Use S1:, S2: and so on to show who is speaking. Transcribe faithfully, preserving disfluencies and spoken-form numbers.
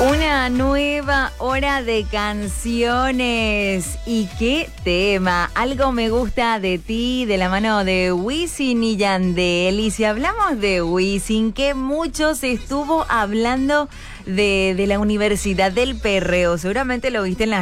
S1: Una nueva hora de canciones. ¿Y qué tema? Algo me gusta de ti, de la mano de Wisin y Yandel. Y si hablamos de Wisin, que mucho se estuvo hablando de, de la Universidad del Perreo. Seguramente lo viste en las